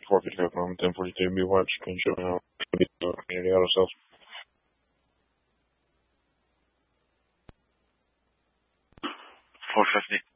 450 Oklahoma, 1042 B Watch. Can you show me how to get the community auto sales? 450.